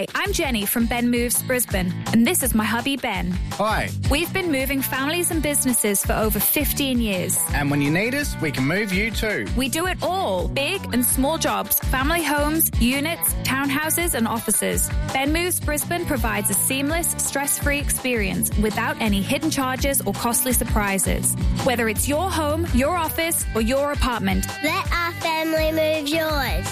Hi, I'm Jenny from Ben Moves Brisbane, and this is my hubby Ben. Hi. We've been moving families and businesses for over 15 years. And when you need us, we can move you too. We do it all, big and small jobs, family homes, units, townhouses and offices. Ben Moves Brisbane provides a seamless, stress-free experience without any hidden charges or costly surprises. Whether it's your home, your office or your apartment. Let our family move yours.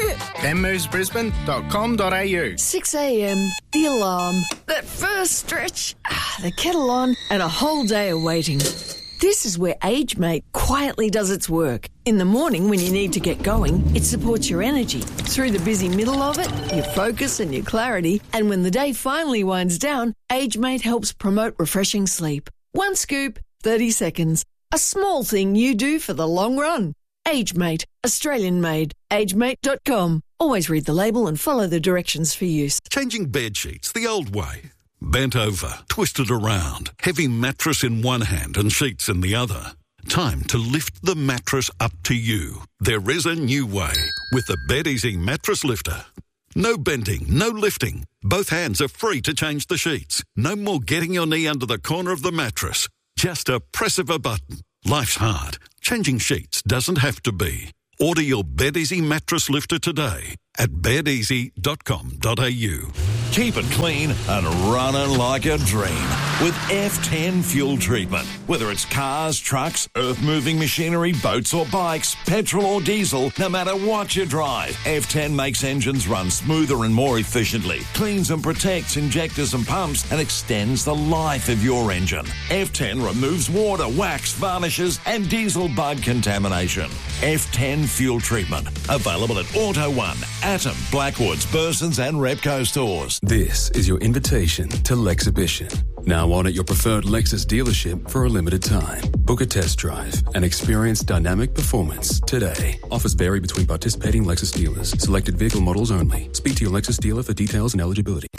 benmovesbrisbane.com.au 6 a.m, the alarm, that first stretch, the kettle on, and a whole day of waiting. This is where AgeMate quietly does its work. In the morning when you need to get going, it supports your energy. Through the busy middle of it, your focus and your clarity. And when the day finally winds down, AgeMate helps promote refreshing sleep. One scoop, 30 seconds. A small thing you do for the long run. AgeMate, Australian made. AgeMate.com. Always read the label and follow the directions for use. Changing bed sheets the old way. Bent over, twisted around, heavy mattress in one hand and sheets in the other. Time to lift the mattress up to you. There is a new way with the BedEasy Mattress Lifter. No bending, no lifting. Both hands are free to change the sheets. No more getting your knee under the corner of the mattress. Just a press of a button. Life's hard. Changing sheets doesn't have to be. Order your BedEasy Mattress Lifter today at bedeasy.com.au. Keep it clean and running like a dream with F10 fuel treatment. Whether it's cars, trucks, earth-moving machinery, boats or bikes, petrol or diesel, no matter what you drive, F10 makes engines run smoother and more efficiently, cleans and protects injectors and pumps, and extends the life of your engine. F10 removes water, wax, varnishes and diesel bug contamination. F10 fuel treatment. Available at Auto One, Atom, Blackwoods, Bursons and Repco stores. This is your invitation to Lexhibition. Now on at your preferred Lexus dealership for a limited time. Book a test drive and experience dynamic performance today. Offers vary between participating Lexus dealers. Selected vehicle models only. Speak to your Lexus dealer for details and eligibility.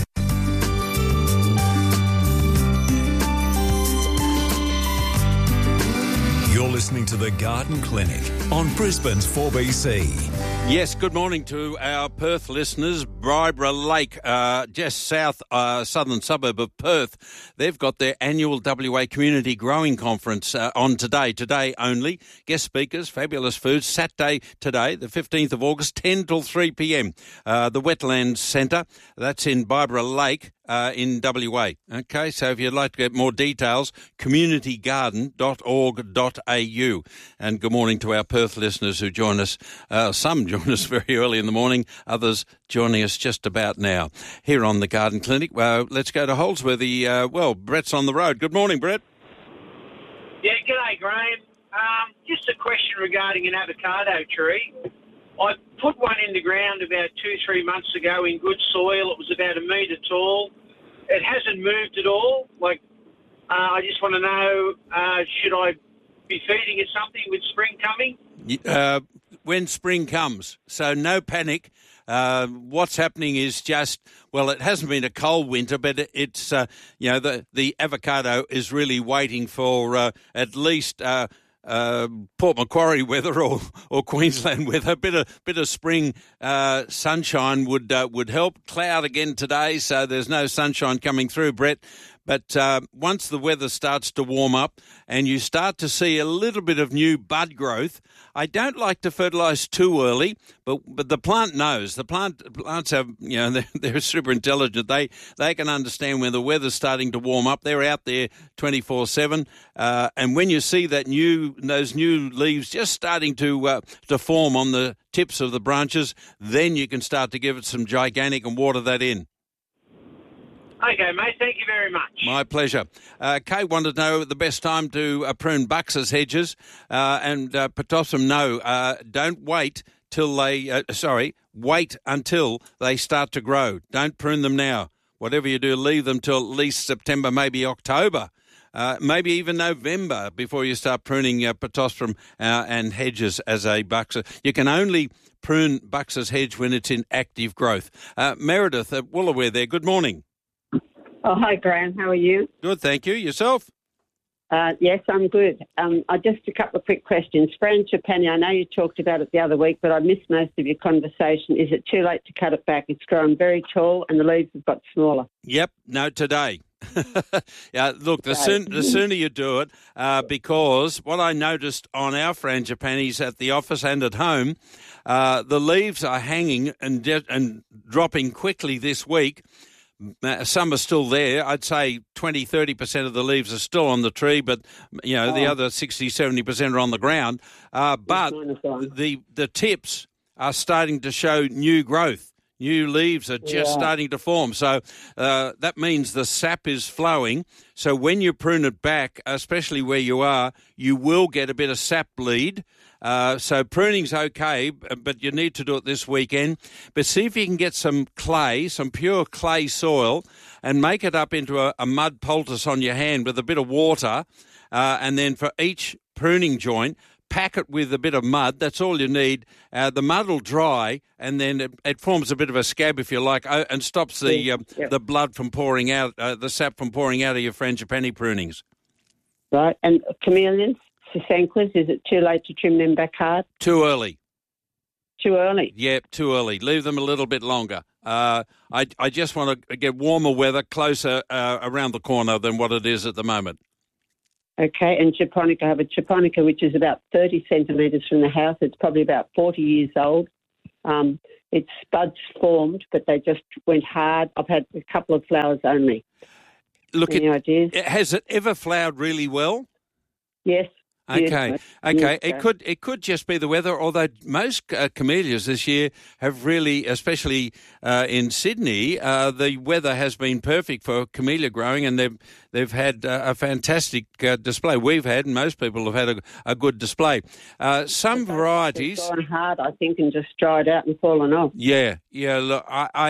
You're listening to The Garden Clinic on Brisbane's 4BC. Yes, good morning to our Perth listeners. Bibra Lake, just southern suburb of Perth. They've got their annual WA Community Growing Conference on today only. Guest speakers, fabulous foods. Saturday today, the 15th of August, 10 till 3 p.m. The Wetlands Centre, that's in Bibra Lake. In WA. Okay, so if you'd like to get more details, communitygarden.org.au. And good morning to our Perth listeners who join us. Some join us very early in the morning, others joining us just about now. Here on the Garden Clinic, let's go to Holsworthy. Brett's on the road. Good morning, Brett. Yeah, g'day, Graham. Just a question regarding an avocado tree. I put one in the ground about 2-3 months ago in good soil. It was about 1 metre tall. It hasn't moved at all. I just want to know, should I be feeding it something with spring coming? When spring comes, so no panic. What's happening is just, it hasn't been a cold winter, but it's, the avocado is really waiting for at least Port Macquarie weather or Queensland weather. A bit of spring sunshine would help. Cloud again today, so there's no sunshine coming through, Brett. But once the weather starts to warm up and you start to see a little bit of new bud growth, I don't like to fertilise too early, but the plant knows. The plants have, they're super intelligent. They can understand when the weather's starting to warm up. They're out there 24/7, and when you see those new leaves just starting to form on the tips of the branches, then you can start to give it some gigantic and water that in. Okay, mate. Thank you very much. My pleasure. Kate wanted to know the best time to prune Buxus hedges, and Petossum, no, don't wait till wait until they start to grow. Don't prune them now. Whatever you do, leave them till at least September, maybe October. Maybe even November before you start pruning Petossum and hedges as a Buxus. You can only prune Buxus hedge when it's in active growth. Meredith at Woolooware there, good morning. Oh, hi, Graham. How are you? Good, thank you. Yourself? Yes, I'm good. Just a couple of quick questions. Frangipani, I know you talked about it the other week, but I missed most of your conversation. Is it too late to cut it back? It's grown very tall and the leaves have got smaller. Yep, no, today. Yeah, look, the sooner you do it, because what I noticed on our frangipanis at the office and at home, the leaves are hanging and dropping quickly this week. Some are still there. I'd say 20-30% of the leaves are still on the tree, but the other 60-70% are on the ground. But the tips are starting to show new growth. New leaves are just starting to form. So that means the sap is flowing. So when you prune it back, especially where you are, you will get a bit of sap bleed. So pruning's okay, but you need to do it this weekend. But see if you can get some clay, some pure clay soil, and make it up into a mud poultice on your hand with a bit of water. And then for each pruning joint, pack it with a bit of mud. That's all you need. The mud will dry, and then it forms a bit of a scab, if you like, and stops the blood from pouring out, the sap from pouring out of your frangipani prunings. Right. And chameleons, Sasanquas, is it too late to trim them back hard? Too early. Too early? Yep, too early. Leave them a little bit longer. I just want to get warmer weather closer around the corner than what it is at the moment. Okay, and japonica. I have a japonica which is about 30 centimetres from the house. It's probably about 40 years old. Its buds formed, but they just went hard. I've had a couple of flowers only. Look, any ideas? Has it ever flowered really well? Yes. Okay. Yes, It could just be the weather, although most camellias this year have really, especially in Sydney, the weather has been perfect for camellia growing, and they've had a fantastic display. We've had, and most people have had a good display. Some varieties gone hard, I think, and just dried out and fallen off. Yeah. Look,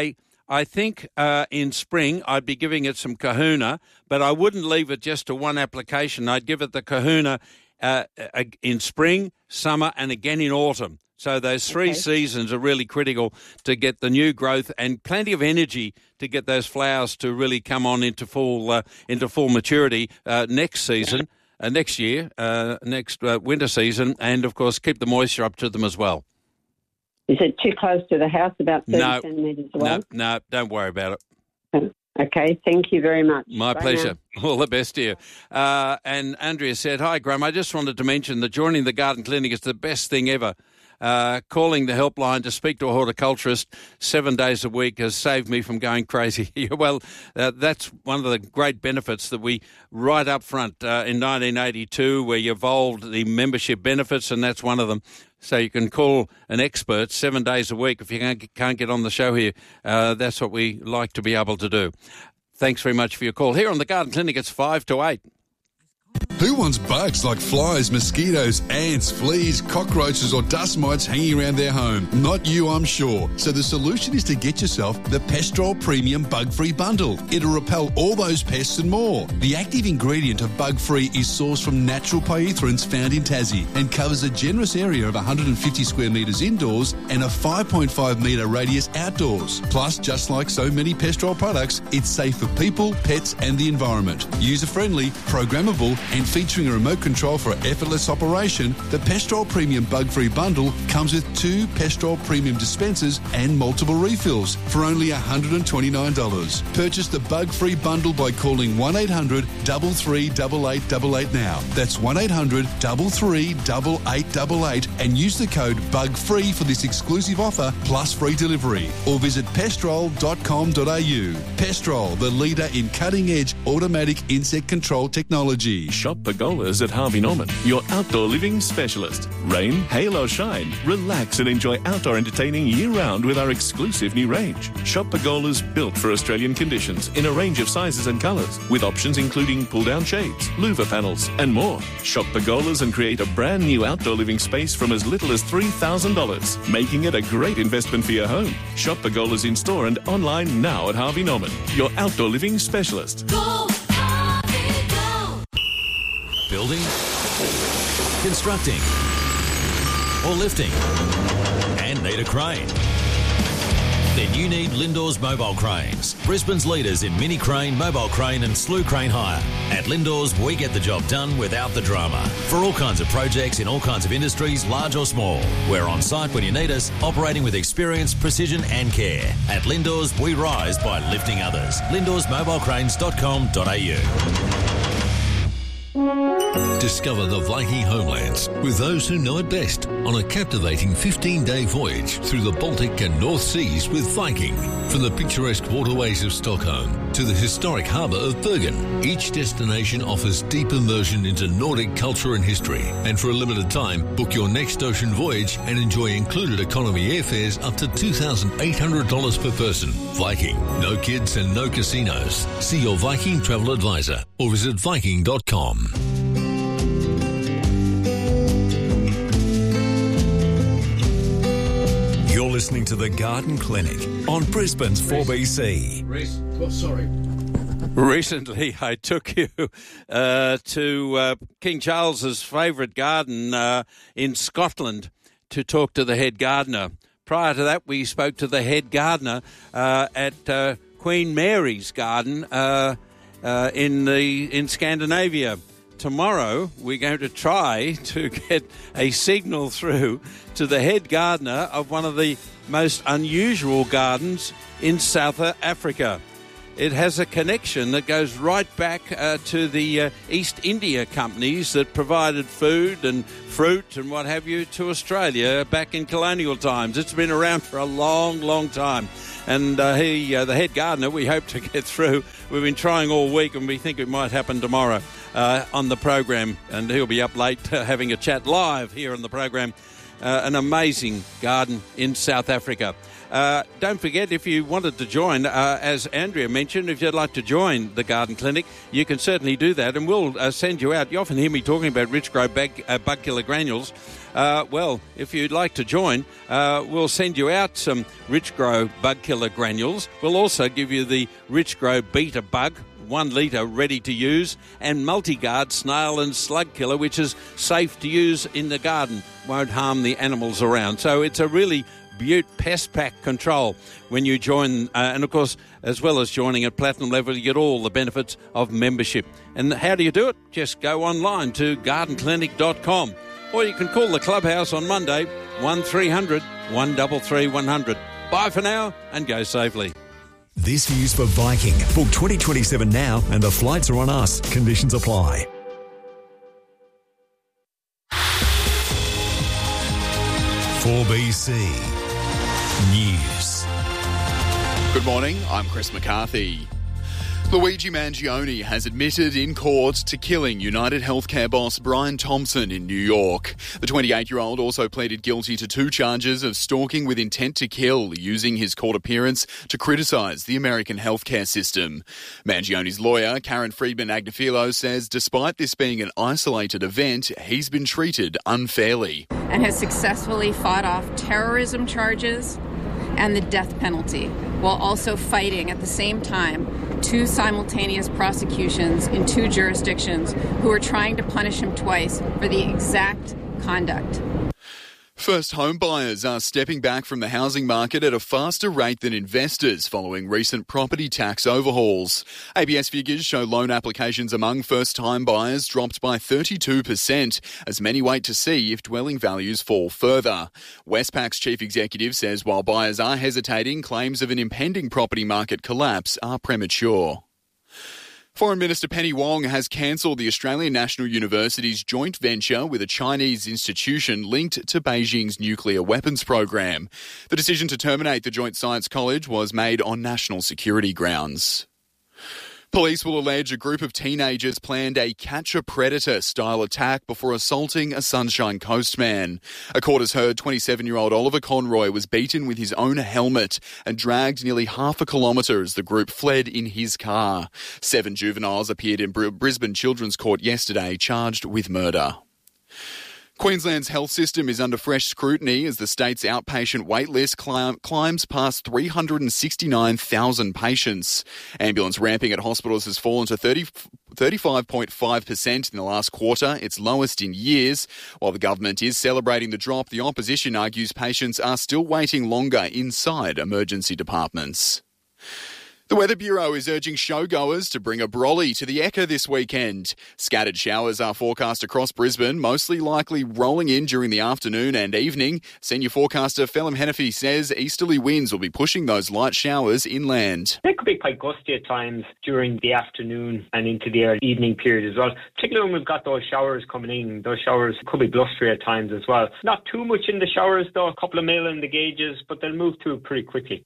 I think in spring I'd be giving it some kahuna, but I wouldn't leave it just to one application. I'd give it the kahuna in spring, summer, and again in autumn. So those three seasons are really critical to get the new growth and plenty of energy to get those flowers to really come on into full maturity next season, next year, next winter season, and of course keep the moisture up to them as well. Is it too close to the house, about 30 centimetres away? No, don't worry about it. Okay, thank you very much. My Bye pleasure. now. All the best to you. And Andrea said, "Hi, Graham. I just wanted to mention that joining the garden clinic is the best thing ever. Calling the helpline to speak to a horticulturist 7 days a week has saved me from going crazy." Well, that's one of the great benefits that we, right up front in 1982, we evolved the membership benefits, and that's one of them. So you can call an expert 7 days a week. If you can't get on the show here, that's what we like to be able to do. Thanks very much for your call. Here on the Garden Clinic, it's 5 to 8. Who wants bugs like flies, mosquitoes, ants, fleas, cockroaches or dust mites hanging around their home? Not you, I'm sure. So the solution is to get yourself the Pestrol Premium Bug-Free Bundle. It'll repel all those pests and more. The active ingredient of Bug-Free is sourced from natural pyrethroids found in Tassie and covers a generous area of 150 square metres indoors and a 5.5 metre radius outdoors. Plus, just like so many Pestrol products, it's safe for people, pets and the environment. User-friendly, programmable and featuring a remote control for effortless operation, the Pestrol Premium Bug-Free Bundle comes with 2 Pestrol Premium dispensers and multiple refills for only $129. Purchase the Bug-Free Bundle by calling 1-800-338888 now. That's 1-800-338888 and use the code BUGFREE for this exclusive offer plus free delivery. Or visit pestrol.com.au. Pestrol, the leader in cutting-edge automatic insect control technology. Shop Pergolas at Harvey Norman, your outdoor living specialist. Rain, hail or shine, relax and enjoy outdoor entertaining year-round with our exclusive new range. Shop Pergolas built for Australian conditions in a range of sizes and colours, with options including pull-down shades, louver panels and more. Shop Pergolas and create a brand new outdoor living space from as little as $3,000, making it a great investment for your home. Shop Pergolas in store and online now at Harvey Norman, your outdoor living specialist. Building, constructing, or lifting, and need a crane. Then you need Lindor's Mobile Cranes, Brisbane's leaders in mini crane, mobile crane and slew crane hire. At Lindor's, we get the job done without the drama. For all kinds of projects in all kinds of industries, large or small. We're on site when you need us, operating with experience, precision and care. At Lindor's, we rise by lifting others. Lindor'sMobileCranes.com.au. Discover the Viking homelands with those who know it best on a captivating 15-day voyage through the Baltic and North Seas with Viking. From the picturesque waterways of Stockholm to the historic harbour of Bergen, each destination offers deep immersion into Nordic culture and history. And for a limited time, book your next ocean voyage and enjoy included economy airfares up to $2,800 per person. Viking, no kids and no casinos. See your Viking travel advisor or visit Viking.com. You're listening to The Garden Clinic on Brisbane's 4BC. Recently, I took you to King Charles's favourite garden in Scotland to talk to the head gardener. Prior to that, we spoke to the head gardener at Queen Mary's Garden in Scandinavia. Tomorrow, we're going to try to get a signal through to the head gardener of one of the most unusual gardens in South Africa. It has a connection that goes right back to the East India companies that provided food and fruit and what have you to Australia back in colonial times. It's been around for a long, long time. And the head gardener, we hope to get through. We've been trying all week and we think it might happen tomorrow on the program. And he'll be up late having a chat live here on the program. An amazing garden in South Africa. Don't forget, if you wanted to join, as Andrea mentioned, if you'd like to join the Garden Clinic, you can certainly do that, and we'll send you out. You often hear me talking about Rich Grow bug killer granules. Well, if you'd like to join, we'll send you out some Rich Grow bug killer granules. We'll also give you the Rich Grow beta bug, 1 litre ready to use, and MultiGuard snail and slug killer, which is safe to use in the garden, won't harm the animals around. So it's a really Butte Pest Pack control when you join, and of course, as well as joining at platinum level, you get all the benefits of membership. And how do you do it? Just go online to gardenclinic.com, or you can call the clubhouse on Monday, 1300 133 100. Bye for now and go safely. This news for Viking. Book 2027 now and the flights are on us. Conditions apply. For BC News. Good morning, I'm Chris McCarthy. Luigi Mangione has admitted in court to killing United Healthcare boss Brian Thompson in New York. The 28-year-old also pleaded guilty to 2 charges of stalking with intent to kill, using his court appearance to criticise the American healthcare system. Mangione's lawyer, Karen Friedman-Agnifilo, says despite this being an isolated event, he's been treated unfairly. And has successfully fought off terrorism charges and the death penalty, while also fighting at the same time 2 simultaneous prosecutions in 2 jurisdictions who are trying to punish him twice for the exact conduct. First home buyers are stepping back from the housing market at a faster rate than investors following recent property tax overhauls. ABS figures show loan applications among first-time buyers dropped by 32% as many wait to see if dwelling values fall further. Westpac's chief executive says while buyers are hesitating, claims of an impending property market collapse are premature. Foreign Minister Penny Wong has cancelled the Australian National University's joint venture with a Chinese institution linked to Beijing's nuclear weapons program. The decision to terminate the Joint Science College was made on national security grounds. Police will allege a group of teenagers planned a catch-a-predator-style attack before assaulting a Sunshine Coast man. A court has heard 27-year-old Oliver Conroy was beaten with his own helmet and dragged nearly half a kilometre as the group fled in his car. 7 juveniles appeared in Brisbane Children's Court yesterday, charged with murder. Queensland's health system is under fresh scrutiny as the state's outpatient wait list climbs past 369,000 patients. Ambulance ramping at hospitals has fallen to 35.5% in the last quarter, its lowest in years. While the government is celebrating the drop, the opposition argues patients are still waiting longer inside emergency departments. The Weather Bureau is urging showgoers to bring a brolly to the Ekka this weekend. Scattered showers are forecast across Brisbane, mostly likely rolling in during the afternoon and evening. Senior forecaster Phelim Hennefy says easterly winds will be pushing those light showers inland. They could be quite gusty at times during the afternoon and into the early evening period as well. Particularly when we've got those showers coming in. Those showers could be blustery at times as well. Not too much in the showers though, a couple of mil in the gauges, but they'll move through pretty quickly.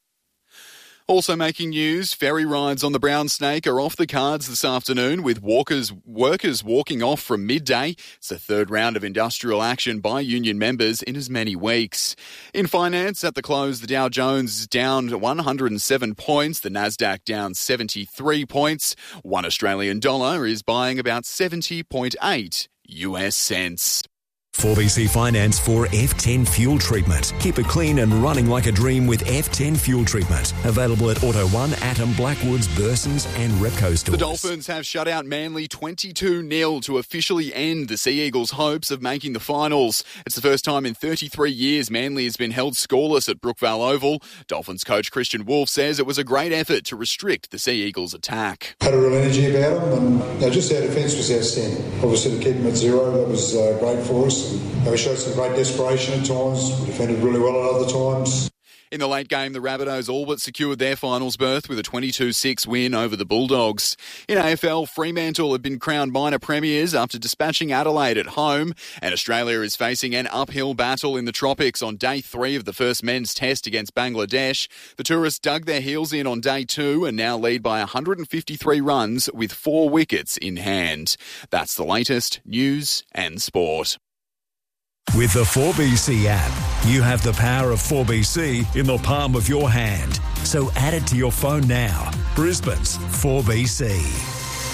Also making news, ferry rides on the Brown Snake are off the cards this afternoon with workers walking off from midday. It's the third round of industrial action by union members in as many weeks. In finance, at the close, the Dow Jones is down 107 points, the Nasdaq down 73 points. $1 Australian is buying about 70.8 US cents. 4BC Finance for F10 Fuel Treatment. Keep it clean and running like a dream with F10 Fuel Treatment. Available at Auto 1, Atom, Blackwoods, Bursons and Repco stores. The Dolphins have shut out Manly 22-0 to officially end the Sea Eagles' hopes of making the finals. It's the first time in 33 years Manly has been held scoreless at Brookvale Oval. Dolphins coach Christian Wolf says it was a great effort to restrict the Sea Eagles' attack. Had a real energy about them and just our defence was outstanding. Obviously to keep them at zero, that was great for us. We showed some great desperation at times. We defended really well at other times. In the late game, the Rabbitohs all but secured their finals berth with a 22-6 win over the Bulldogs. In AFL, Fremantle have been crowned minor premiers after dispatching Adelaide at home, and Australia is facing an uphill battle in the tropics on day 3 of the first men's test against Bangladesh. The tourists dug their heels in on day 2 and now lead by 153 runs with 4 wickets in hand. That's the latest news and sport. With the 4BC app, you have the power of 4BC in the palm of your hand. So add it to your phone now. Brisbane's 4BC.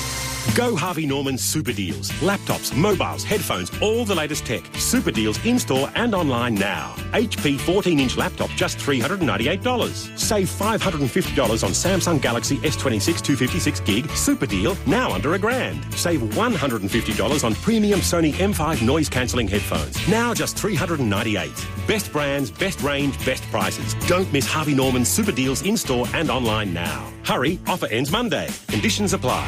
Go Harvey Norman Super Deals. Laptops, mobiles, headphones, all the latest tech. Super Deals in-store and online now. HP 14-inch laptop, just $398. Save $550 on Samsung Galaxy S26 256 gig. Super deal, now under $1,000. Save $150 on premium Sony M5 noise-cancelling headphones. Now just $398. Best brands, best range, best prices. Don't miss Harvey Norman Super Deals in-store and online now. Hurry, offer ends Monday. Conditions apply.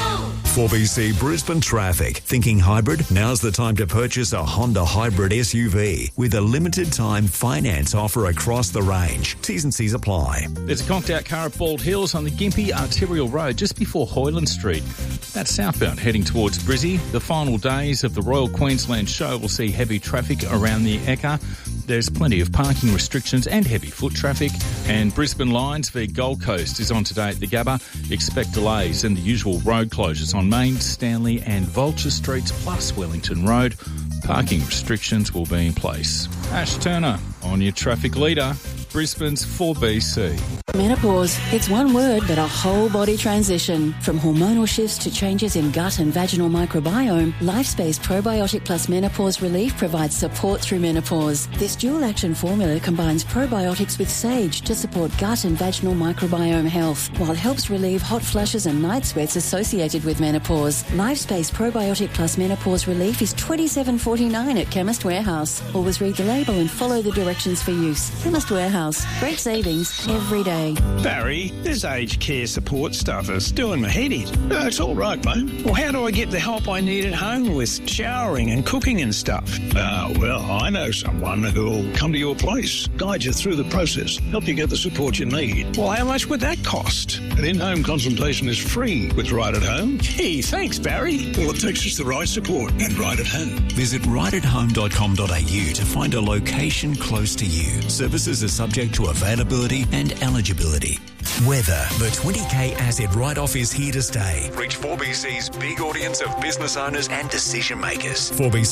4BC Brisbane Traffic. Thinking hybrid? Now's the time to purchase a Honda Hybrid SUV with a limited time finance offer across the range. T's and C's apply. There's a conked out car at Bald Hills on the Gympie Arterial Road just before Hoyland Street. That's southbound heading towards Brizzy. The final days of the Royal Queensland Show will see heavy traffic around the Ekka. There's plenty of parking restrictions and heavy foot traffic. And Brisbane Lions v Gold Coast is on today at the Gabba. Expect delays and the usual road closures on Main, Stanley and Vulture Streets plus Wellington Road. Parking restrictions will be in place. Ash Turner on your traffic leader. Brisbane's 4BC. Menopause. It's one word, but a whole body transition. From hormonal shifts to changes in gut and vaginal microbiome, LifeSpace Probiotic Plus Menopause Relief provides support through menopause. This dual-action formula combines probiotics with sage to support gut and vaginal microbiome health, while helps relieve hot flushes and night sweats associated with menopause. LifeSpace Probiotic Plus Menopause Relief is $27.49 at Chemist Warehouse. Always read the label and follow the directions for use. Chemist Warehouse. Great savings every day. Barry, this aged care support stuff is doing my head in. No, it's all right, mate. Well, how do I get the help I need at home with showering and cooking and stuff? Well, I know someone who'll come to your place, guide you through the process, help you get the support you need. Well, how much would that cost? An in-home consultation is free with Right at Home. Gee, thanks, Barry. All it takes is the right support and Right at Home. Visit rightathome.com.au to find a location close to you. Services are subject to availability and eligibility. Weather. The 20k asset write-off is here to stay. Reach 4BC's big audience of business owners and decision makers.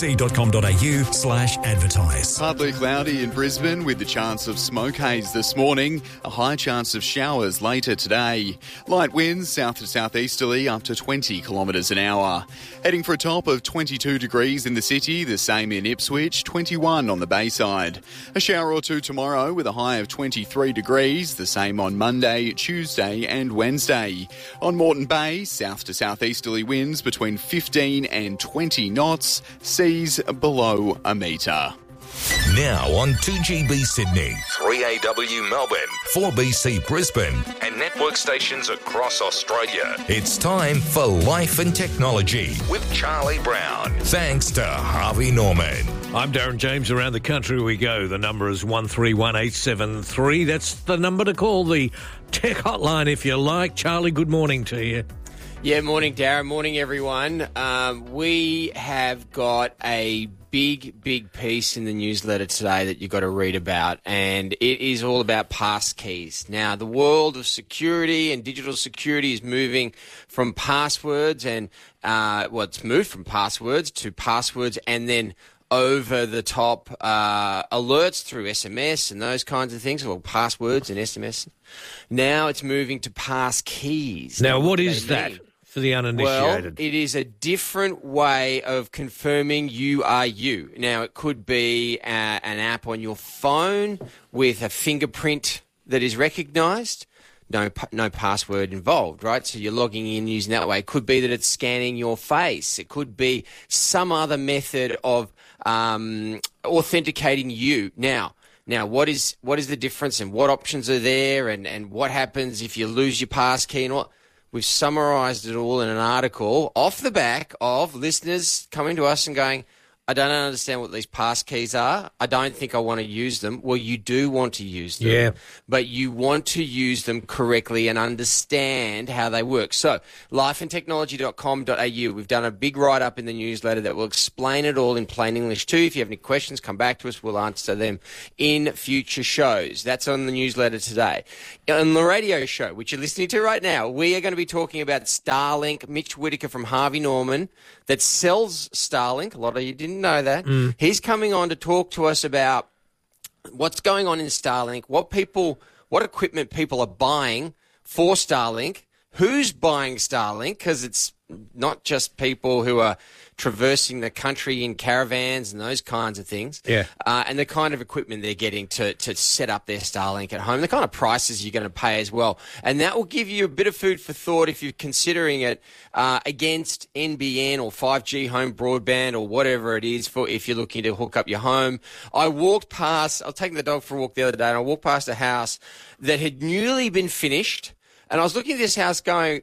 4bc.com.au/advertise. Partly cloudy in Brisbane with the chance of smoke haze this morning. A high chance of showers later today. Light winds south to southeasterly up to 20 kilometres an hour. Heading for a top of 22 degrees in the city, the same in Ipswich, 21 on the Bayside. A shower or two tomorrow with a high of 23 degrees, the same on Monday, Tuesday and Wednesday. On Moreton Bay, south to southeasterly winds between 15 and 20 knots, seas below a metre. Now on 2GB Sydney, 3AW Melbourne, 4BC Brisbane and network stations across Australia. It's time for Life and Technology with Charlie Brown. Thanks to Harvey Norman. I'm Darren James. Around the country we go. The number is 131873. That's the number to call, the tech hotline if you like. Charlie, good morning to you. Yeah, morning, Darren. Morning, everyone. We have got a big piece in the newsletter today that you've got to read about, and it is all about pass keys. Now, the world of security and digital security is moving from passwords and, it's moved from passwords to passwords and then over-the-top alerts through SMS and those kinds of things, or passwords and SMS. Now it's moving to pass keys. Now, what is that for the uninitiated? Well, it is a different way of confirming you are you. Now, it could be an app on your phone with a fingerprint that is recognised. No password involved, right? So you're logging in using that way. It could be that it's scanning your face. It could be some other method of authenticating you. Now, what is the difference and what options are there and what happens if you lose your pass key and what? We've summarised it all in an article off the back of listeners coming to us and going, I don't understand what these pass keys are. I don't think I want to use them. Well, you do want to use them. Yeah. But you want to use them correctly and understand how they work. So, lifeandtechnology.com.au. We've done a big write-up in the newsletter that will explain it all in plain English too. If you have any questions, come back to us. We'll answer them in future shows. That's on the newsletter today. On the radio show, which you're listening to right now, we are going to be talking about Starlink. Mitch Whittaker from Harvey Norman that sells Starlink. A lot of you didn't know that. He's coming on to talk to us about what's going on in Starlink, what equipment people are buying for Starlink, who's buying Starlink, because it's not just people who are traversing the country in caravans and those kinds of things. Yeah. And the kind of equipment they're getting to set up their Starlink at home, the kind of prices you're going to pay as well. And that will give you a bit of food for thought if you're considering it against NBN or 5G home broadband or whatever it is for if you're looking to hook up your home. I was taking the dog for a walk the other day and I walked past a house that had newly been finished. And I was looking at this house going,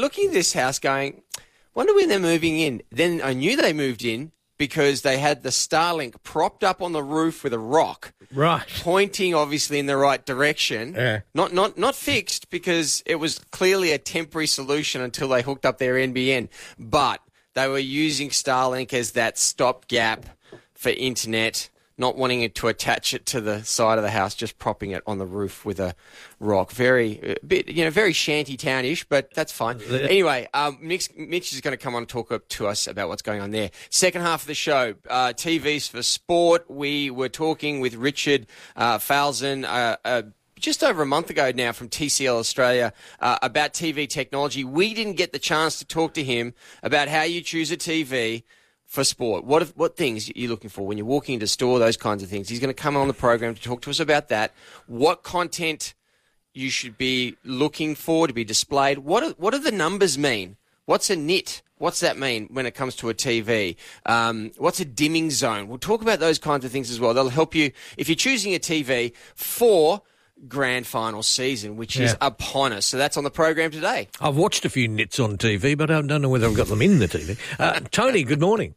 wonder when they're moving in. Then I knew they moved in because they had the Starlink propped up on the roof with a rock. Right. Pointing obviously in the right direction. Yeah. Not fixed because it was clearly a temporary solution until they hooked up their NBN. But they were using Starlink as that stopgap for internet, not wanting it to attach it to the side of the house, just propping it on the roof with a rock. Very shanty townish, but that's fine. Anyway, Mitch is going to come on and talk to us about what's going on there. Second half of the show, TVs for sport. We were talking with Richard Falzon, just over a month ago now from TCL Australia about TV technology. We didn't get the chance to talk to him about how you choose a TV for sport. What things are you looking for when you're walking into a store, those kinds of things. He's going to come on the program to talk to us about that. What content you should be looking for to be displayed. What do the numbers mean? What's a nit? What's that mean when it comes to a TV? What's a dimming zone? We'll talk about those kinds of things as well. They'll help you if you're choosing a TV for grand final season, which is upon us. So that's on the program today. I've watched a few nits on TV, but I don't know whether I've got them in the TV. Tony, good morning.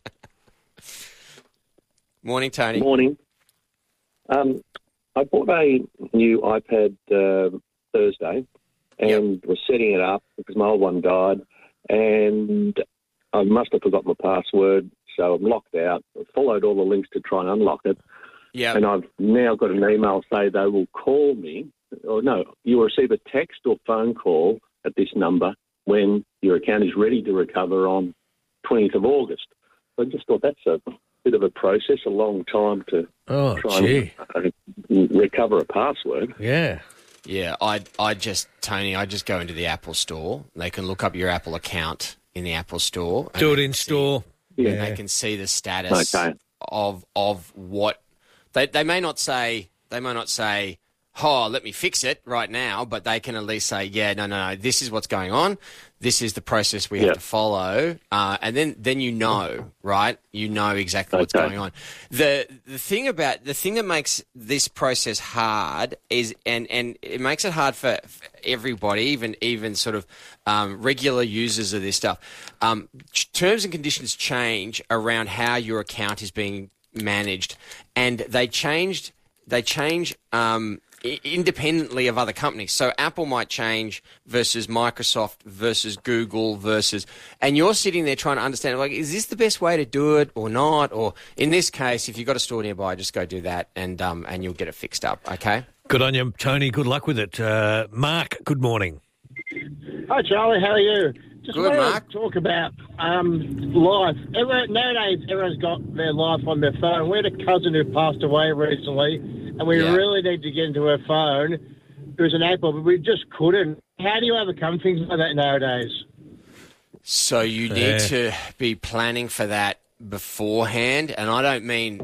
Morning, Tony. Morning. I bought a new iPad Thursday and was setting it up because my old one died, and I must have forgotten my password, so I'm locked out. I followed all the links to try and unlock it. Yeah. And I've now got an email say they will call me you'll receive a text or phone call at this number when your account is ready to recover on 20th of August. I just thought that's a bit of a process, a long time to try and recover a password. Yeah. Yeah, I just go into the Apple Store. They can look up your Apple account in the Apple Store. Do it in store. Yeah. They can see the status of what they may not say. They may not say, "Oh, let me fix it right now," but they can at least say, "Yeah, no, this is what's going on. This is the process we have to follow," and then you know, right? You know exactly what's going on. The thing that makes this process hard is, and it makes it hard for everybody, even sort of regular users of this stuff. Terms and conditions change around how your account is being managed, and they change independently of other companies. So Apple might change versus Microsoft versus Google versus, and you're sitting there trying to understand, like, is this the best way to do it or not? Or in this case, if you've got a store nearby, just go do that and you'll get it fixed up. Okay. Good on you, Tony. Good luck with it. Mark, good morning. Hi, Charlie. How are you? Just good, Mark. To talk about life. Nowadays, everyone's got their life on their phone. We had a cousin who passed away recently, and we really need to get into her phone. It was an Apple, but we just couldn't. How do you overcome things like that nowadays? So you need to be planning for that beforehand, and I don't mean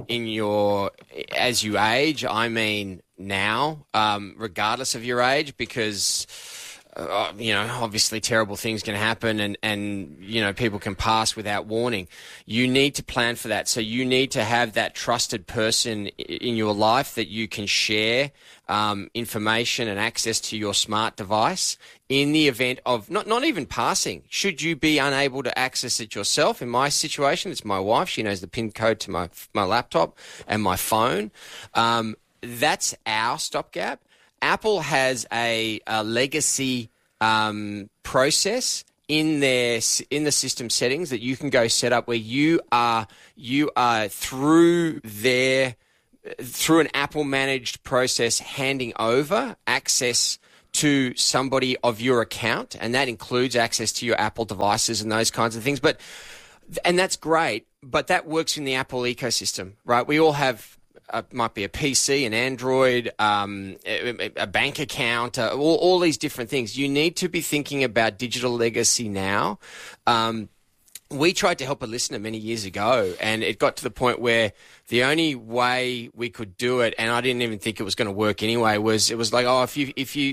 as you age. I mean now, regardless of your age, because obviously terrible things can happen and people can pass without warning. You need to plan for that. So you need to have that trusted person in your life that you can share information and access to your smart device in the event of not even passing. Should you be unable to access it yourself? In my situation, it's my wife. She knows the PIN code to my laptop and my phone. That's our stopgap. Apple has a legacy process in the system settings that you can go set up where you are through an Apple managed process handing over access to somebody of your account, and that includes access to your Apple devices and those kinds of things. And that's great, but that works in the Apple ecosystem, right? We all have. Might be a PC, an Android, a bank account, all these different things. You need to be thinking about digital legacy now. We tried to help a listener many years ago, and it got to the point where the only way we could do it, and I didn't even think it was going to work anyway, was it was like, if you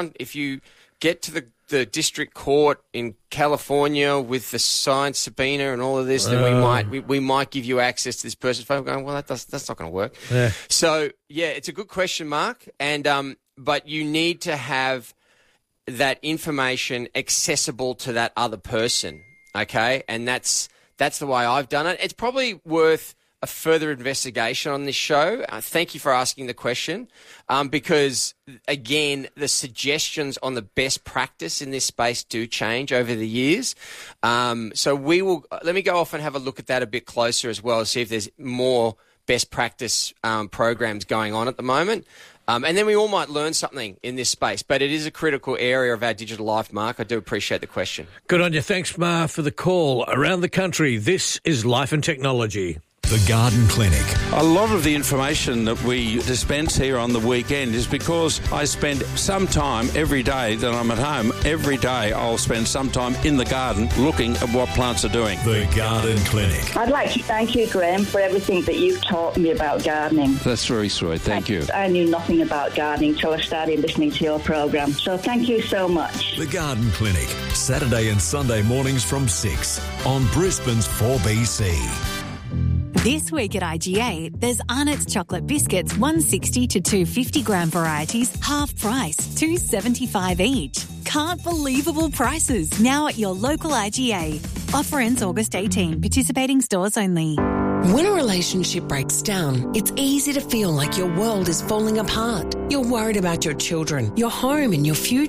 get to the district court in California with the signed subpoena and all of this, then we might give you access to this person's phone. Going, well, that's not going to work. Yeah. So it's a good question, Mark. And but you need to have that information accessible to that other person. Okay, and that's the way I've done it. It's probably worth a further investigation on this show. Thank you for asking the question, because, again, the suggestions on the best practice in this space do change over the years. So let me go off and have a look at that a bit closer as well, see if there's more best practice programs going on at the moment. And then we all might learn something in this space, but it is a critical area of our digital life, Mark. I do appreciate the question. Good on you. Thanks, Mark, for the call. Around the country, this is Life and Technology. The Garden Clinic. A lot of the information that we dispense here on the weekend is because I spend some time every day that I'm at home. Every day I'll spend some time in the garden looking at what plants are doing. The Garden Clinic. I'd like to thank you, Graham, for everything that you've taught me about gardening. That's very sweet. Thank you. I knew nothing about gardening till I started listening to your programme. So thank you so much. The Garden Clinic. Saturday and Sunday mornings from 6 on Brisbane's 4BC. This week at IGA, there's Arnott's chocolate biscuits, 160 to 250 gram varieties, half price, $2.75 each. Can't believable prices now at your local IGA. Offer ends August 18. Participating stores only. When a relationship breaks down, it's easy to feel like your world is falling apart. You're worried about your children, your home and your future.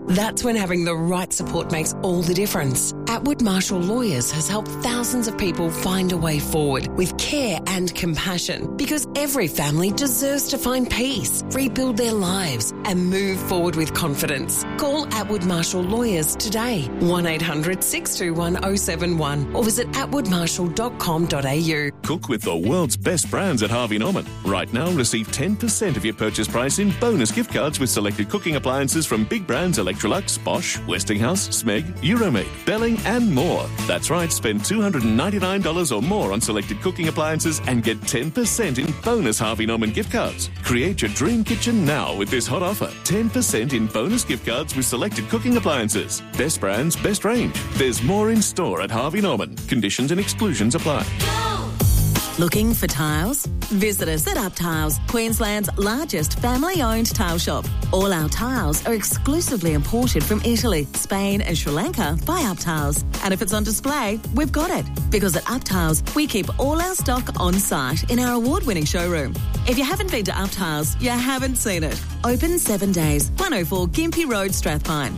That's when having the right support makes all the difference. Atwood Marshall Lawyers has helped thousands of people find a way forward with care and compassion, because every family deserves to find peace, rebuild their lives and move forward with confidence. Call Atwood Marshall Lawyers today, 1800 621 071, or visit atwoodmarshall.com.au. Cook with the world's best brands at Harvey Norman. Right now, receive 10% of your purchase price in bonus gift cards with selected cooking appliances from big brands Electrolux, Bosch, Westinghouse, Smeg, Euromaid, Belling and more. That's right, spend $299 or more on selected cooking appliances and get 10% in bonus Harvey Norman gift cards. Create your dream kitchen now with this hot offer. 10% in bonus gift cards with selected cooking appliances. Best brands, best range. There's more in store at Harvey Norman. Conditions and exclusions apply. Looking for tiles? Visit us at Up Tiles, Queensland's largest family-owned tile shop. All our tiles are exclusively imported from Italy, Spain and Sri Lanka by Up Tiles. And if it's on display, we've got it. Because at Up Tiles, we keep all our stock on site in our award-winning showroom. If you haven't been to Up Tiles, you haven't seen it. Open 7 days, 104 Gympie Road, Strathpine.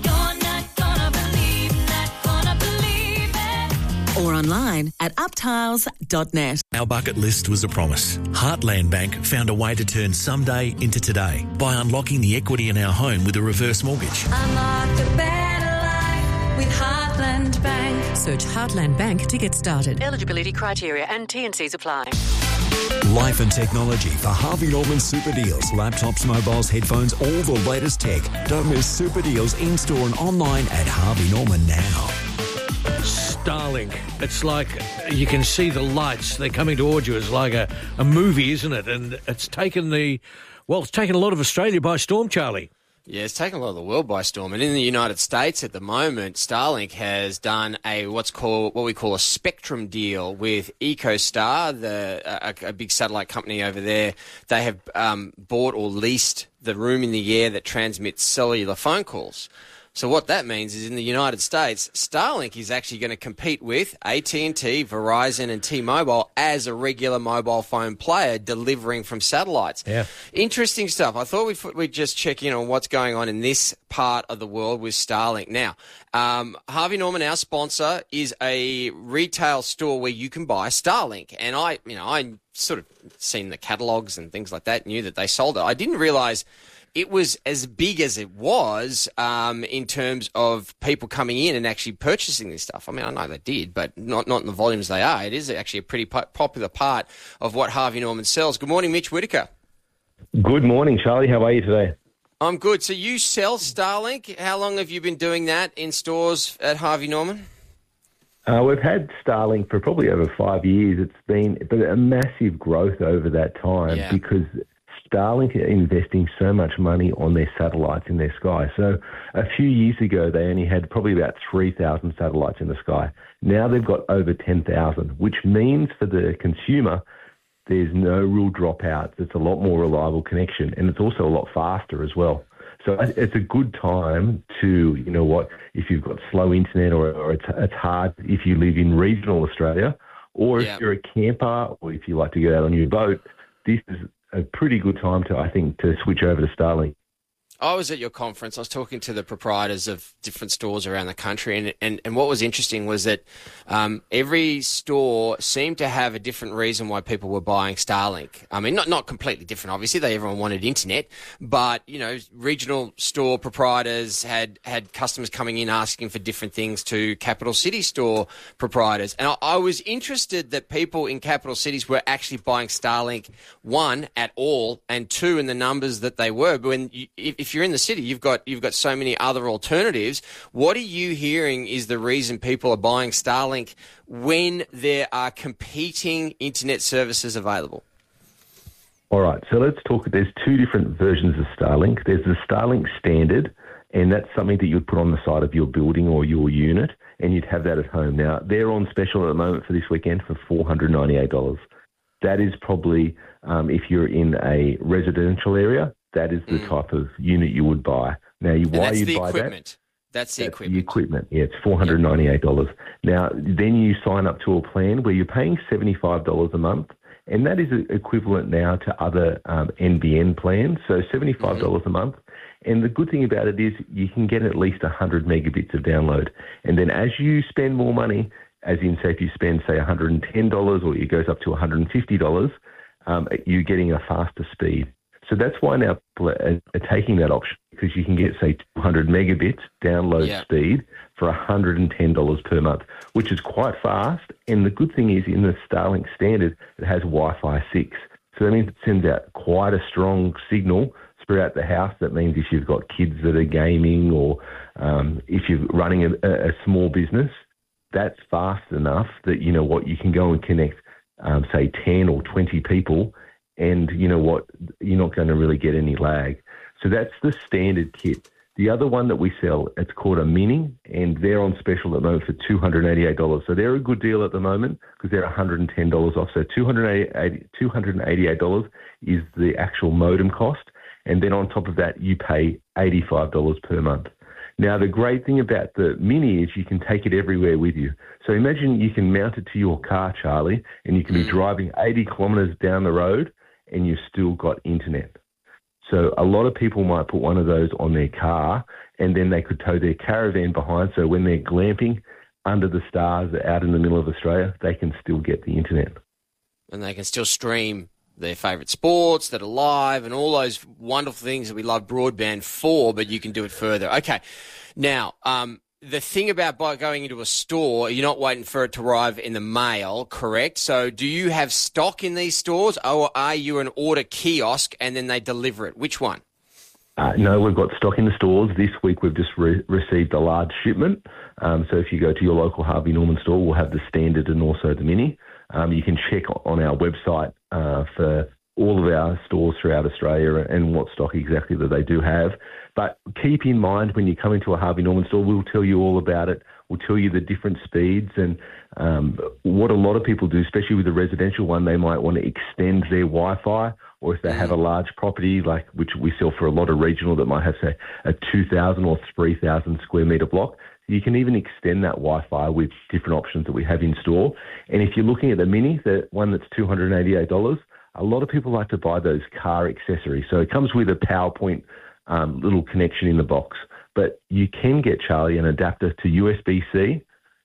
Or online at uptiles.net. Our bucket list was a promise. Heartland Bank found a way to turn someday into today by unlocking the equity in our home with a reverse mortgage. Unlock a better life with Heartland Bank. Search Heartland Bank to get started. Eligibility criteria and T&Cs apply. Life and technology for Harvey Norman Super Deals. Laptops, mobiles, headphones, all the latest tech. Don't miss Super Deals in-store and online at Harvey Norman now. Starlink. It's like you can see the lights. They're coming towards you. It's like a movie, isn't it? And it's taken a lot of Australia by storm, Charlie. Yeah, it's taken a lot of the world by storm. And in the United States at the moment, Starlink has done what we call a spectrum deal with EchoStar, a big satellite company over there. They have bought or leased the room in the air that transmits cellular phone calls. So what that means is in the United States, Starlink is actually going to compete with AT&T, Verizon and T-Mobile as a regular mobile phone player delivering from satellites. Yeah. Interesting stuff. I thought we'd just check in on what's going on in this part of the world with Starlink. Now, Harvey Norman, our sponsor, is a retail store where you can buy Starlink. And I sort of seen the catalogs and things like that, knew that they sold it. I didn't realise it was as big as it was in terms of people coming in and actually purchasing this stuff. I mean, I know they did, but not in the volumes they are. It is actually a pretty popular part of what Harvey Norman sells. Good morning, Mitch Whitaker. Good morning, Charlie. How are you today? I'm good. So you sell Starlink. How long have you been doing that in stores at Harvey Norman? We've had Starlink for probably over 5 years. It's been a massive growth over that time because Starlink are investing so much money on their satellites in their sky. So a few years ago, they only had probably about 3,000 satellites in the sky. Now they've got over 10,000, which means for the consumer, there's no real dropouts. It's a lot more reliable connection, and it's also a lot faster as well. So it's a good time to, if you've got slow internet or it's hard if you live in regional Australia, or if you're a camper or if you like to get out on your boat, this is a pretty good time to switch over to Starlink. I was at your conference. I was talking to the proprietors of different stores around the country, and what was interesting was that every store seemed to have a different reason why people were buying Starlink. I mean, not completely different, obviously. Everyone wanted internet, but, regional store proprietors had customers coming in asking for different things to capital city store proprietors. And I was interested that people in capital cities were actually buying Starlink, one, at all, and two, in the numbers that they were. But if you're in the city, you've got so many other alternatives. What are you hearing is the reason people are buying Starlink when there are competing internet services available? All right, so let's talk. There's two different versions of Starlink. There's the Starlink Standard, and that's something that you'd put on the side of your building or your unit, and you'd have that at home. Now, they're on special at the moment for this weekend for $498. That is probably, if you're in a residential area, that is the type of unit you would buy. Now, why you'd buy that? That's the equipment. The equipment, yeah, it's $498. Now, then you sign up to a plan where you're paying $75 a month, and that is equivalent now to other NBN plans. So $75 a month, And the good thing about it is you can get at least 100 megabits of download. And then as you spend more money, as in, say, if you spend, say, $110 or it goes up to $150, you're getting a faster speed. So that's why now people are taking that option, because you can get, say, 200 megabits download speed for $110 per month, which is quite fast. And the good thing is, in the Starlink standard, it has Wi-Fi 6. So that means it sends out quite a strong signal throughout the house. That means if you've got kids that are gaming, or if you're running a small business, that's fast enough that, you know what, you can go and connect, say, 10 or 20 people, and you know what, you're not going to really get any lag. So that's the standard kit. The other one that we sell, it's called a Mini, and they're on special at the moment for $288. So they're a good deal at the moment because they're $110 off. So $288 is the actual modem cost, and then on top of that, you pay $85 per month. Now, the great thing about the Mini is you can take it everywhere with you. So imagine you can mount it to your car, Charlie, and you can be driving 80 kilometres down the road and you've still got internet. So a lot of people might put one of those on their car, and then they could tow their caravan behind. So when they're glamping under the stars out in the middle of Australia, they can still get the internet. And they can still stream their favourite sports that are live and all those wonderful things that we love broadband for, but you can do it further. Okay. Now, the thing about by going into a store, you're not waiting for it to arrive in the mail, correct? So do you have stock in these stores, or are you an order kiosk and then they deliver it? Which one? No, we've got stock in the stores. This week we've just received a large shipment. So if you go to your local Harvey Norman store, we'll have the standard and also the Mini. You can check on our website for all of our stores throughout Australia and what stock exactly that they do have. But keep in mind, when you come into a Harvey Norman store, we'll tell you all about it. We'll tell you the different speeds, and what a lot of people do, especially with the residential one, they might want to extend their Wi-Fi, or if they have a large property, like which we sell for a lot of regional that might have, say, a 2,000 or 3,000 square metre block. You can even extend that Wi-Fi with different options that we have in store. And if you're looking at the Mini, the one that's $288, a lot of people like to buy those car accessories. So it comes with a PowerPoint little connection in the box. But you can get, Charlie, an adapter to USB-C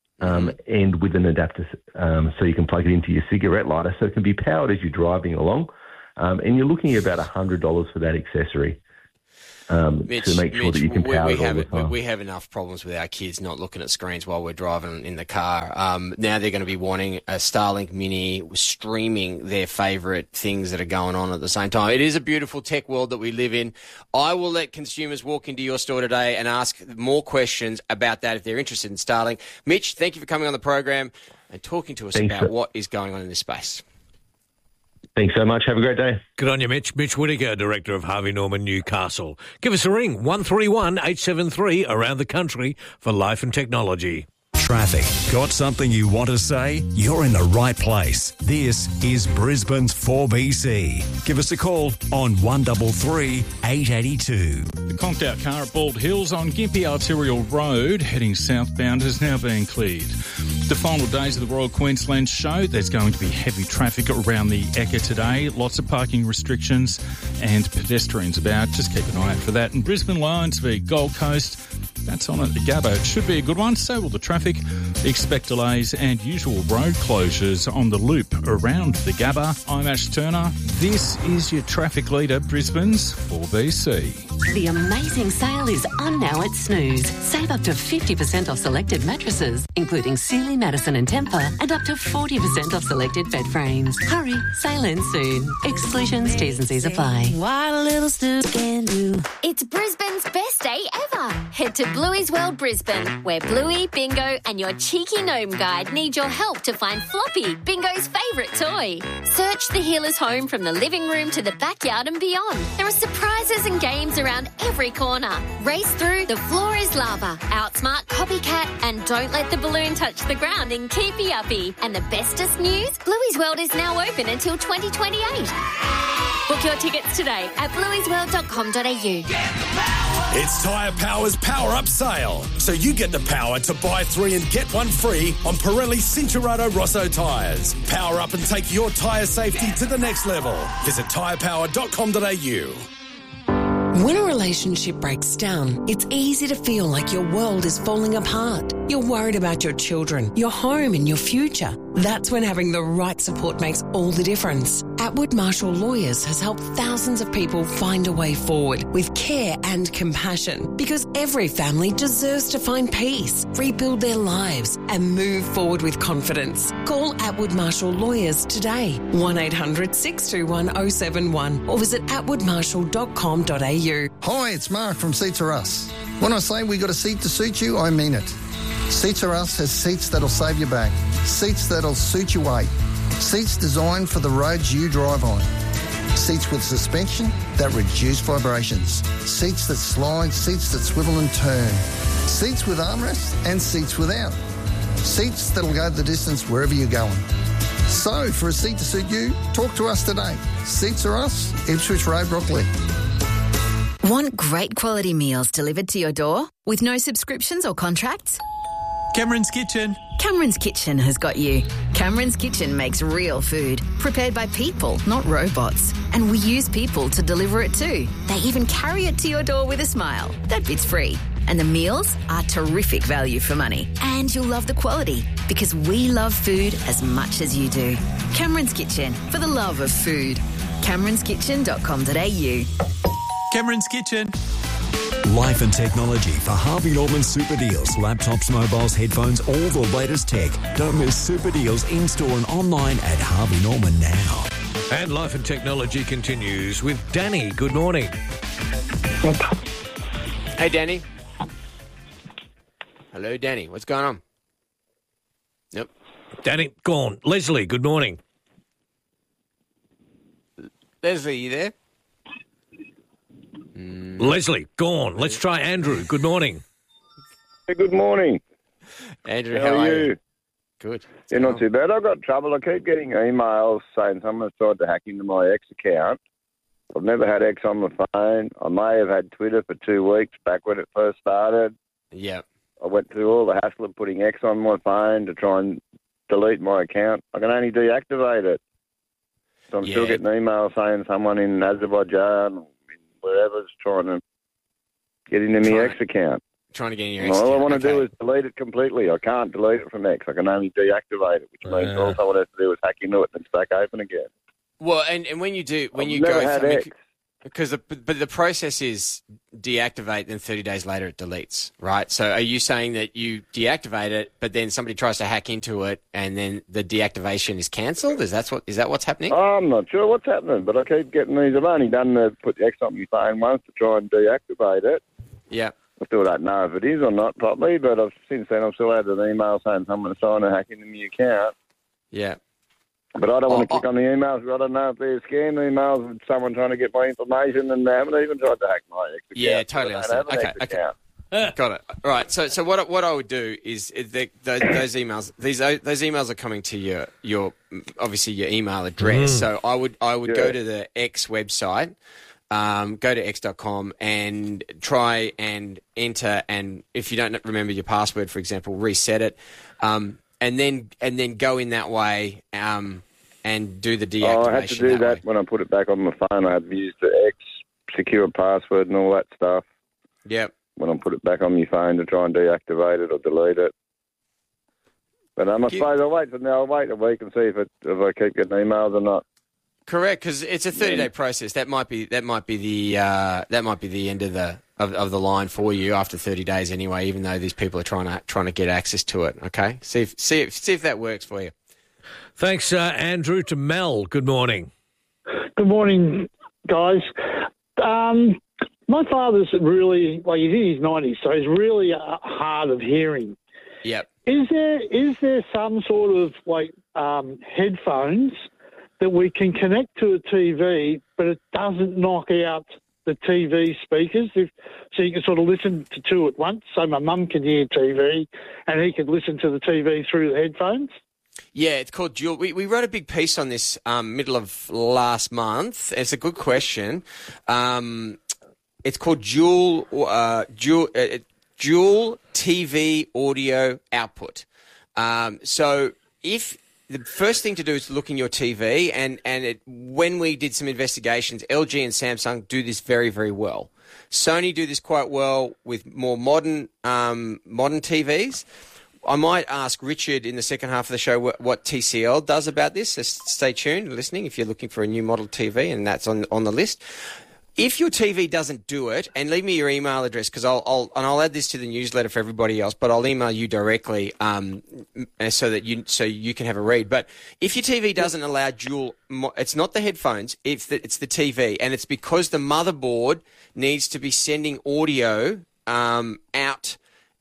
and with an adapter so you can plug it into your cigarette lighter so it can be powered as you're driving along. And you're looking at about $100 for that accessory. Mitch, to make sure that you can power it all the time. We have enough problems with our kids not looking at screens while we're driving in the car. Now they're going to be wanting a Starlink Mini, streaming their favourite things that are going on at the same time. It is a beautiful tech world that we live in. I will let consumers walk into your store today and ask more questions about that if they're interested in Starlink. Mitch, thank you for coming on the program and talking to us about what is going on in this space. Thanks so much. Have a great day. Good on you, Mitch. Mitch Whittaker, Director of Harvey Norman Newcastle. Give us a ring, 131 873 around the country for life and technology. Traffic. Got something you want to say? You're in the right place. This is Brisbane's 4BC. Give us a call on 133 882. The conked out car at Bald Hills on Gympie Arterial Road heading southbound is now being cleared. The final days of the Royal Queensland Show, there's going to be heavy traffic around the Ekka today. Lots of parking restrictions and pedestrians about. Just keep an eye out for that. And Brisbane Lions v Gold Coast, that's on at the Gabba. It should be a good one. So will the traffic. Expect delays and usual road closures on the loop around the Gabba. I'm Ash Turner. This is your traffic leader, Brisbane's 4BC. The amazing sale is on now at Snooze. Save up to 50% off selected mattresses, including Sealy, Madison and Tempur, and up to 40% off selected bed frames. Hurry, sale ends soon. Exclusions, T's and C's apply. What a little Snooze can do. It's Brisbane's best day ever. Head to Bluey's World Brisbane, where Bluey, Bingo and your cheeky gnome guide need your help to find Floppy, Bingo's favourite toy. Search the healer's home from the living room to the backyard and beyond. There are surprises and games around every corner. Race through, the floor is lava. Outsmart Copycat and don't let the balloon touch the ground in Keepy Uppy. And the bestest news, Bluey's World is now open until 2028. Book your tickets today at blueysworld.com.au. It's Tyre Power's Power Up Sale, so you get the power to buy 3 and get 1 free on Pirelli Cincherato Rosso tyres. Power up and take your tyre safety to the next level. Visit tyrepower.com.au. When a relationship breaks down, it's easy to feel like your world is falling apart. You're worried about your children, your home and your future. That's when having the right support makes all the difference. Atwood Marshall Lawyers has helped thousands of people find a way forward with care and compassion, because every family deserves to find peace, rebuild their lives and move forward with confidence. Call Atwood Marshall Lawyers today, 1800 621 071 or visit atwoodmarshall.com.au. Hi, it's Mark from Seats Are Us. When I say we got a seat to suit you, I mean it. Seats Are Us has seats that'll save your back, seats that'll suit your weight, seats designed for the roads you drive on, seats with suspension that reduce vibrations, seats that slide, seats that swivel and turn, seats with armrests and seats without, seats that'll go the distance wherever you're going. So, for a seat to suit you, talk to us today. Seats Are Us, Ipswich Road, Brooklyn. Want great quality meals delivered to your door with no subscriptions or contracts? Cameron's Kitchen. Cameron's Kitchen has got you. Cameron's Kitchen makes real food, prepared by people, not robots. And we use people to deliver it too. They even carry it to your door with a smile. That bit's free. And the meals are terrific value for money. And you'll love the quality, because we love food as much as you do. Cameron's Kitchen, for the love of food. Cameron'sKitchen.com.au. Cameron's Kitchen. Life and technology for Harvey Norman Super Deals. Laptops, mobiles, headphones, all the latest tech. Don't miss Super Deals in-store and online at Harvey Norman now. And Life and Technology continues with Danny. Good morning. Hey, Danny. Hello, Danny. What's going on? Yep. Danny, gone. Leslie, good morning. Leslie, you there? Leslie, gone. Let's try Andrew. Good morning. Hey, good morning. Andrew, how are you? Good. Yeah, not too bad. I've got trouble. I keep getting emails saying someone's tried to hack into my X account. I've never had X on my phone. I may have had Twitter for 2 weeks back when it first started. Yeah. I went through all the hassle of putting X on my phone to try and delete my account. I can only deactivate it. So I'm still getting emails saying someone in Azerbaijan or wherever's trying to get into my X account. Trying to get in your X All account. I want to do is delete it completely. I can't delete it from X. I can only deactivate it, which means all someone has to do is hack into it and it's back open again. Well, and when you do, when I've you never go, had X. because the process is deactivate, then 30 days later it deletes, right? So are you saying that you deactivate it, but then somebody tries to hack into it, and then the deactivation is cancelled? Is that what's happening? I'm not sure what's happening, but I keep getting these. I've only done put the X on my phone once to try and deactivate it. Yeah. I still don't know if it is or not properly, but since then I've still had an email saying someone's trying to hack into my account. Yeah. But I don't want to click on the emails. I don't know if they're scam emails with someone trying to get my information, and they haven't even tried to hack my X account. Yeah, totally understand. Okay. Got it. All right. So what I would do is those emails. Those emails are coming to your obviously your email address. So I would go to the X website. Go to x.com and try and enter, and if you don't remember your password, for example, reset it, and then go in that way and do the deactivation. I had to do that when I put it back on my phone. I had to use the X secure password and all that stuff. Yep. When I put it back on my phone to try and deactivate it or delete it. But I suppose I'll wait a week and see if I keep getting emails or not. Correct, because it's a 30-day process. That might be the end of the line for you after 30 days anyway. Even though these people are trying to get access to it. Okay, see if that works for you. Thanks, Andrew. To Mel. Good morning. Good morning, guys. My father's really, he's in his 90s, so he's really hard of hearing. Yep. Is there some sort of headphones that we can connect to a TV, but it doesn't knock out the TV speakers, so you can sort of listen to two at once, so my mum can hear TV and he can listen to the TV through the headphones? Yeah, it's called Dual. We wrote a big piece on this middle of last month. It's a good question. It's called Dual TV audio output. So if the first thing to do is look in your TV, and when we did some investigations, LG and Samsung do this very, very well. Sony do this quite well with more modern TVs. I might ask Richard in the second half of the show what TCL does about this. So stay tuned, listening, if you're looking for a new model TV, and that's on the list. If your TV doesn't do it, and leave me your email address, because I'll add this to the newsletter for everybody else, but I'll email you directly so you can have a read. But if your TV doesn't allow dual, it's not the headphones, it's the TV, and it's because the motherboard needs to be sending audio out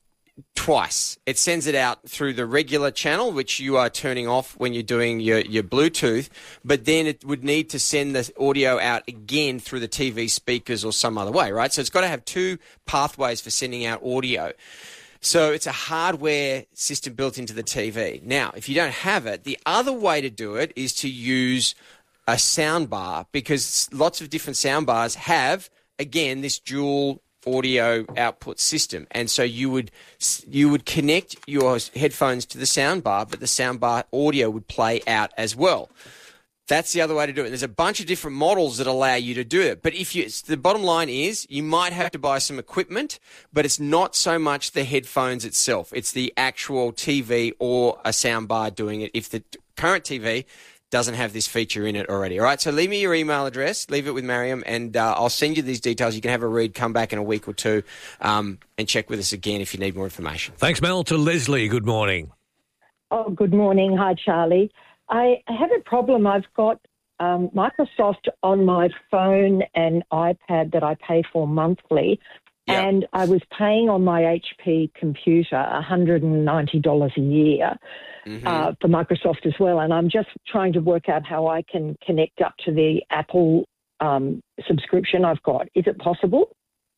twice. It sends it out through the regular channel, which you are turning off when you're doing your Bluetooth, but then it would need to send the audio out again through the TV speakers or some other way, right? So it's got to have two pathways for sending out audio. So it's a hardware system built into the TV. Now, if you don't have it, the other way to do it is to use a soundbar, because lots of different soundbars have, again, this dual audio output system, and so you would connect your headphones to the soundbar, but the soundbar audio would play out as well. That's the other way to do it. There's a bunch of different models that allow you to do it, but the bottom line is you might have to buy some equipment, but it's not so much the headphones itself. It's the actual TV or a soundbar doing it if the current TV doesn't have this feature in it already. All right, so leave me your email address, leave it with Mariam, and I'll send you these details. You can have a read, come back in a week or two, and check with us again if you need more information. Thanks, Mel. To Leslie, good morning. Oh, good morning. Hi, Charlie. I have a problem. I've got Microsoft on my phone and iPad that I pay for monthly, and I was paying on my HP computer $190 a year. For Microsoft as well, and I'm just trying to work out how I can connect up to the Apple subscription I've got. Is it possible?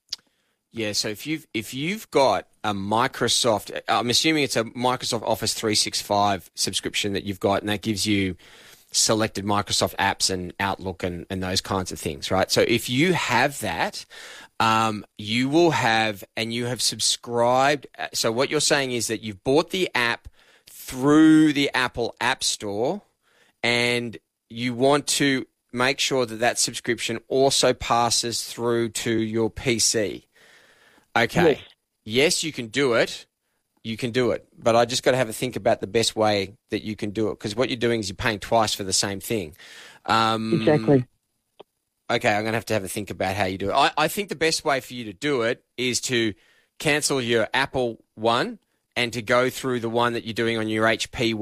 Yeah, so if you've got a Microsoft, I'm assuming it's a Microsoft Office 365 subscription that you've got, and that gives you selected Microsoft apps and Outlook and those kinds of things, right? So if you have that, you will have, and you have subscribed. So what you're saying is that you've bought the app through the Apple App Store, and you want to make sure that subscription also passes through to your PC. Okay. Yes, you can do it. You can do it. But I just got to have a think about the best way that you can do it, because what you're doing is you're paying twice for the same thing. Exactly. Okay, I'm going to have a think about how you do it. I think the best way for you to do it is to cancel your Apple one and to go through the one that you're doing on your HP